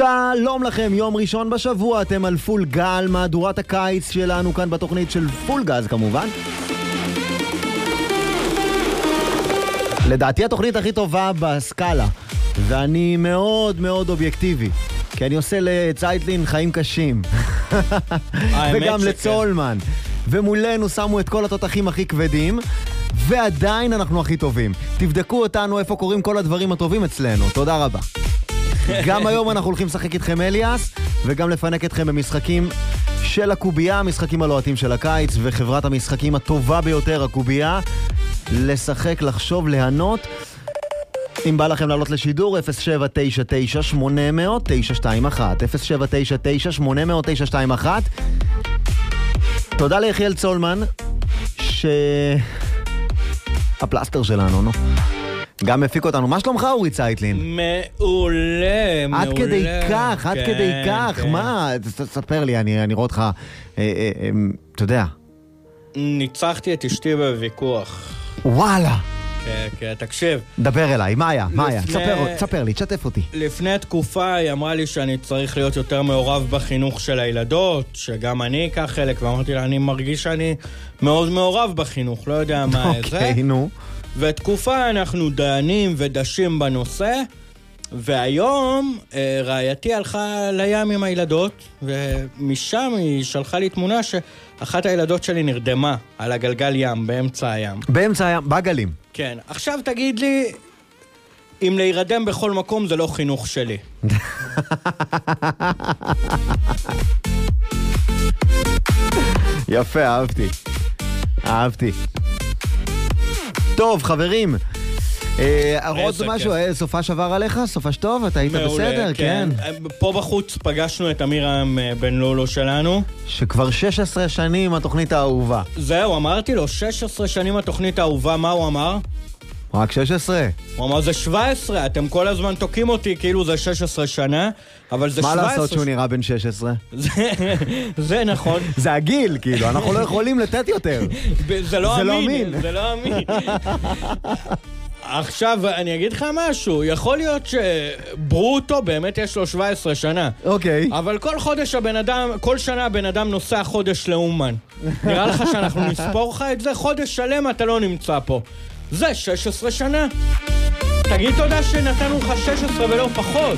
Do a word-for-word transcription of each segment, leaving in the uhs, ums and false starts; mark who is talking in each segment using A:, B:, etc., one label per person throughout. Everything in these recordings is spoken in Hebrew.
A: שלום לכם, יום ראשון בשבוע, אתם על פול גל, מהדורת הקיץ שלנו כאן בתוכנית של פול גז כמובן. לדעתי התוכנית הכי טובה בסקאלה, ואני מאוד מאוד אובייקטיבי, כי אני עושה לצייטלין חיים קשים. וגם לצולמן. ומולנו שמו את כל התותחים הכי כבדים, ועדיין אנחנו הכי טובים. תבדקו אותנו איפה קוראים כל הדברים הטובים אצלנו. תודה רבה. גם היום אנחנו הולכים לשחק איתכם אליאס, וגם לפנק אתכם במשחקים של הקובייה, המשחקים הלוהטים של הקיץ, וחברת המשחקים הטובה ביותר, הקובייה. לשחק, לחשוב, להנות. אם בא לכם לעלות לשידור, אפס שבע תשע תשע שמונה אפס אפס תשע שתיים אחת, אפס שבע תשע תשע שמונה אפס אפס תשע שתיים אחת. תודה ליחיאל צולמן, שהפלסטר שלנו, נו. גם מפיק אותנו. מה שלומך, אורי צייטלין?
B: מעולה, מעולה.
A: עד כדי כך, עד כדי כך. מה? תספר לי, אני רואה אותך, אתה יודע.
B: ניצחתי את אשתי בוויכוח.
A: וואלה.
B: כן, כן, תקשיב.
A: דבר אליי, מה היה? מה היה? תספר לי, תשתף אותי.
B: לפני תקופה היא אמרה לי שאני צריך להיות יותר מעורב בחינוך של הילדות, שגם אני אקח חלק, ואמרתי לה, אני מרגיש שאני מאוד מעורב בחינוך, לא יודע מה זה.
A: אוקיי, נו.
B: ותקופה אנחנו דנים ודשים בנושא, והיום רעייתי הלכה לים עם הילדות, ומשם היא שלחה לי תמונה שאחת הילדות שלי נרדמה על הגלגל ים, באמצע הים.
A: באמצע הים, בגלים.
B: כן. עכשיו תגיד לי, אם להירדם בכל מקום זה לא חינוך שלי.
A: יפה, אהבתי. אהבתי. טוב, חברים. עוד משהו, סופה שבר עליך? סופה שטוב? אתה היית בסדר? כן.
B: פה בחוץ פגשנו את אמירם בן לולו שלנו.
A: שכבר שש עשרה שנים התוכנית האהובה.
B: זהו, אמרתי לו, שש עשרה שנים התוכנית האהובה, מה הוא אמר?
A: רק שש עשרה.
B: הוא אמר, זה שבע עשרה, אתם כל הזמן תוקים אותי כאילו זה שש עשרה שנה, אבל זה שבע עשרה.
A: מה לעשות שהוא נראה בן שש עשרה?
B: זה נכון.
A: זה הגיל, כאילו, אנחנו לא יכולים לתת יותר.
B: זה לא אמין, זה לא אמין. עכשיו, אני אגיד לך משהו, יכול להיות שברוטו באמת יש לו שבע עשרה שנה.
A: אוקיי.
B: אבל כל חודש הבן אדם, כל שנה הבן אדם נוסע חודש לאומן. נראה לך שאנחנו נספור לך את זה? חודש שלם אתה לא נמצא פה. זה שש עשרה שנה. תגיד תודה שנתנו לך שש עשרה ולא פחות.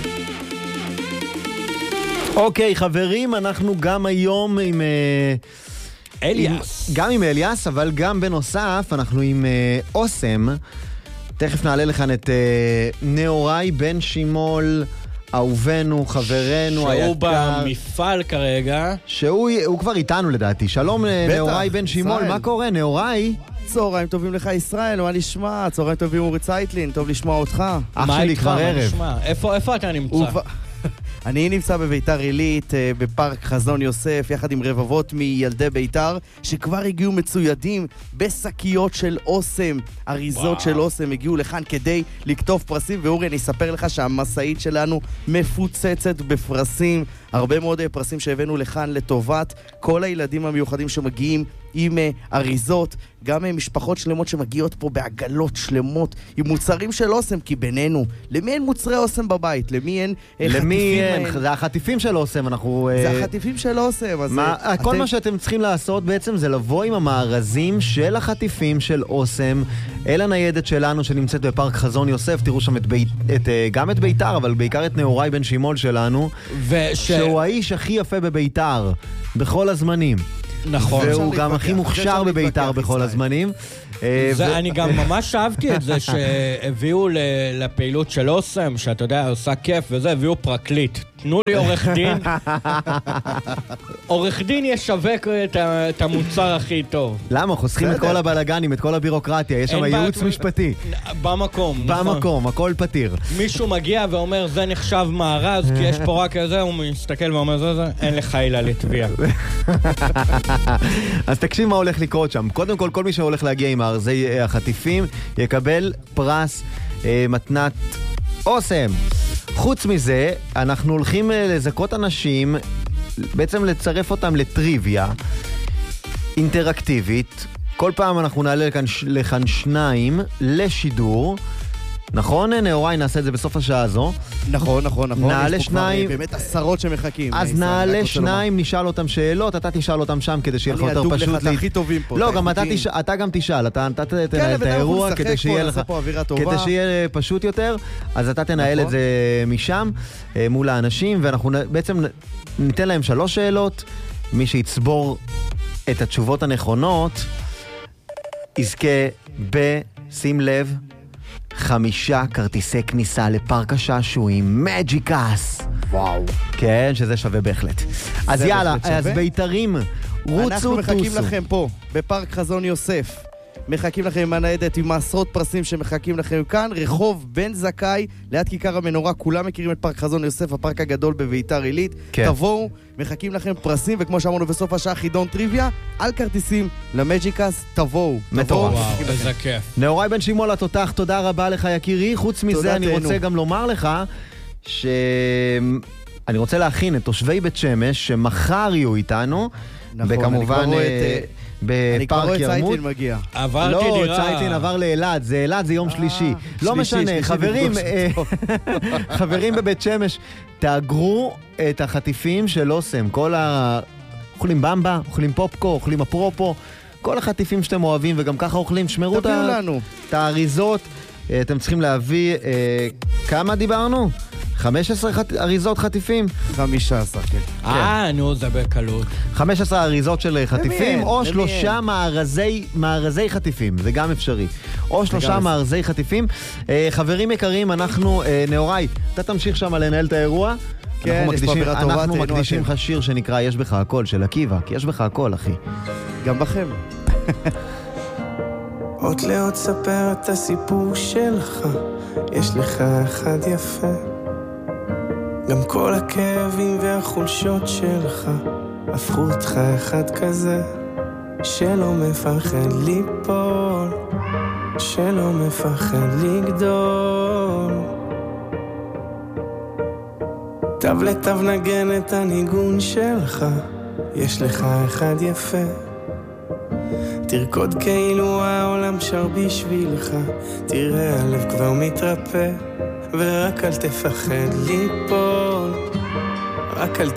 A: אוקיי, חברים, אנחנו גם היום עם...
B: אליאס.
A: גם עם אליאס, אבל גם בנוסף, אנחנו עם אוסם. תכף נעלה לכאן את נאורי בן שימול, אהובנו, חברנו היקר.
B: שהוא במפעל כרגע.
A: שהוא כבר איתנו לדעתי. שלום נאורי בן שימול, מה קורה נאורי?
C: צהריים טובים לך ישראל, מה נשמע? צהריים טובים אורי צייטלין, טוב לשמוע אותך.
A: אח שלי כבר ערב.
B: איפה אתה נמצא?
C: אני נמצא בביתר עילית, בפארק חזון יוסף, יחד עם רבבות מילדי ביתר, שכבר הגיעו מצוידים בסקיות של אוסם, אריזות של אוסם, הגיעו לכאן כדי לכתוב פרסים, ואורי, אני אספר לך שהמסעית שלנו מפוצצת בפרסים, הרבה מאוד פרסים שהבאנו לכאן לטובת כל הילדים המיוחדים שמגיעים עם אריזות, גם משפחות שלמות שמגיעות פה בעגלות שלמות עם מוצרים של אוסם, כי בינינו, למי אין מוצרי אוסם בבית? למי אין
A: למי אין? זה החטיפים של אוסם, אנחנו...
C: זה החטיפים של אוסם.
A: כל מה שאתם צריכים לעשות בעצם זה לבוא עם המארזים של החטיפים של אוסם אל הניידת שלנו שנמצאת בפארק חזון יוסף, תראו שם גם את ביתר, אבל בעיקר את נאורי בן שימול שלנו, שהוא האיש הכי יפה בביתר, בכל הזמנים.
B: נכון.
A: והוא גם הכי מוכשר בביתר בכל הזמנים.
B: אני גם ממש אהבתי את זה שהביאו לפעילות של אוסם, שאתה יודע, עושה כיף וזה, הביאו פרקליט. תנו לי עורך דין. עורך דין ישווק את המוצר הכי טוב.
A: למה? חוסכים את כל הבלגנים, את כל הבירוקרטיה. יש שם ייעוץ משפטי.
B: במקום.
A: במקום, הכל פתיר.
B: מישהו מגיע ואומר, זה נחשב מארז, כי יש פה רק איזה, הוא מסתכל ואומר, זה זה, אין לך עילה לתביעה.
A: אז תקשיב מה הולך לקרות שם. קודם כל, כל מי שהולך להגיע עם הארזי החטיפים יקבל פרס מתנת אוסם. חוץ מזה, אנחנו הולכים לזכות אנשים, בעצם לצרף אותם לטריוויה אינטראקטיבית. כל פעם אנחנו נעלה לכאן, לכאן שניים לשידור, נכון, נאורי, נעשה את זה בסוף השעה הזו.
C: נכון, נכון, נכון.
A: נעלה
C: יש פה כבר
A: שניים.
C: באמת עשרות שמחכים.
A: אז נעלה שניים, נשאל אותם שאלות, אתה תשאל אותם שם כדי שיהיה לך יותר
C: אני
A: פשוט.
C: הדוק לך, אתה הכי טובים פה.
A: לא, גם אתה תשאל, אתה גם תשאל, אתה תנהל את האירוע כדי שיהיה לך, כדי שיהיה פשוט יותר, אז אתה תנהל את זה משם, מול האנשים, ואנחנו בעצם ניתן להם שלוש שאלות, מי שיצבור את התשובות הנכונות, יזכה ב, שים לב, חמישה כרטיסי כניסה לפארק השעשועים מג'יקס.
C: וואו.
A: כן, שזה שווה בהחלט. אז יאללה, אז בית"רים, רוצו, טוסו.
C: אנחנו מחכים לכם פה, בפארק חזון יוסף. מחכים לכם עם הניידת, עם עשרות פרסים שמחכים לכם כאן. רחוב בן זכאי, ליד כיכר המנורה. כולם מכירים את פארק חזון יוסף, הפארק הגדול בביתר עילית. כן. תבואו, מחכים לכם פרסים, וכמו שאמרנו בסוף השעה, חידון טריוויה, על כרטיסים למג'יקס, תבואו.
A: מטורף.
B: וואו, איזה כיף.
A: נאורי בן שמעון התותח, תודה רבה לך יקירי. חוץ מזה אני רוצה גם לומר לך, ש... אני רוצה להכין את תושבי בית שמש, שמחר יהיו איתנו,
C: נכון,
A: וכמובן...
C: אני כבר רואה צייטלין מגיע.
B: עברתי דירה.
A: לא, צייטלין עבר לאלעד, זה אלעד, זה יום שלישי. לא משנה, חברים, חברים בבית שמש, תאגרו את החטיפים של אוסם. כל ה... אוכלים במבה, אוכלים פופקו, אוכלים אפרופו, כל החטיפים שאתם אוהבים, וגם ככה אוכלים, שמרו את האריזות. אתם צריכים להביא, כמה דיברנו? חמש עשרה אריזות חטיפים?
C: חמישה עשר, כן.
B: אה, נו, זה בקלות.
A: חמש עשרה אריזות של חטיפים, או שלושה מארזי חטיפים, זה גם אפשרי. או שלושה מארזי חטיפים. חברים יקרים, אנחנו, נאורי, אתה תמשיך שם לנהל את האירוע.
C: כן, יש פה אווירה טובה.
A: אנחנו מקדישים לך שיר שנקרא יש בך הכל, של עקיבא, כי יש בך הכל, אחי.
C: גם בכם.
D: עוד לעוד ספר את הסיפור שלך, יש לך אחד יפה. גם כל הכאבים והחולשות שלך הפכו אותך אחד כזה, שלא מפחד ליפול, שלא מפחד לגדול. תו לתו נגן את הניגון שלך, יש לך אחד יפה. תרקוד כאילו העולם שר בשבילך, תראה הלב כבר מתרפא, ורק אל תפחד ליפול, רק אל